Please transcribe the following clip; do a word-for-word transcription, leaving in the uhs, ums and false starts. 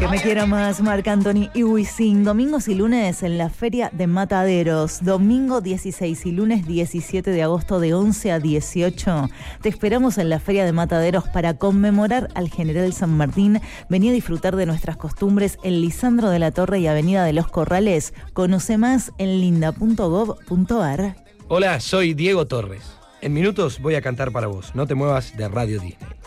Me quiero más, Marc Anthony y Wisin. Domingos y lunes en la Feria de Mataderos. Domingo dieciséis y lunes diecisiete de agosto de once a dieciocho. Te esperamos en la Feria de Mataderos para conmemorar al General San Martín. Vení a disfrutar de nuestras costumbres en Lisandro de la Torre y Avenida de los Corrales. Conoce más en linda punto gov punto ar. Hola, soy Diego Torres. En minutos voy a cantar para vos. No te muevas de Radio Disney.